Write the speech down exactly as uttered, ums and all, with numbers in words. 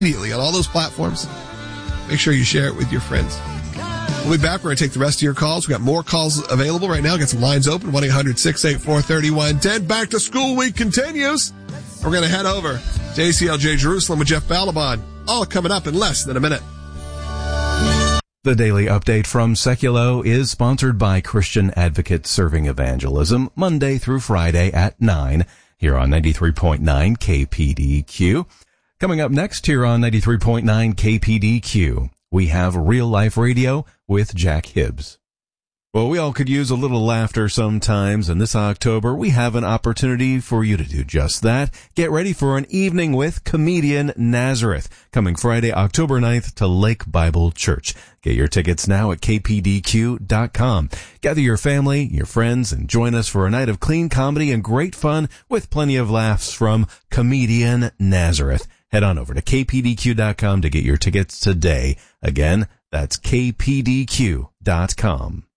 immediately on all those platforms. Make sure you share it with your friends. We'll be back. We're going to take the rest of your calls. We've got more calls available right now. Get some lines open. one eight hundred six eight four three one one zero. Back to school week continues. We're going to head over to A C L J Jerusalem with Jeff Balaban. All coming up in less than a minute. The daily update from Seculo is sponsored by Christian Advocate Serving Evangelism, Monday through Friday at nine, here on ninety-three point nine K P D Q. Coming up next here on ninety-three point nine K P D Q, we have Real Life Radio with Jack Hibbs. Well, we all could use a little laughter sometimes, and this October we have an opportunity for you to do just that. Get ready for an evening with comedian Nazareth, coming Friday, October ninth to Lake Bible Church. Get your tickets now at K P D Q dot com. Gather your family, your friends, and join us for a night of clean comedy and great fun with plenty of laughs from comedian Nazareth. Head on over to K P D Q dot com to get your tickets today. Again, that's K P D Q dot com.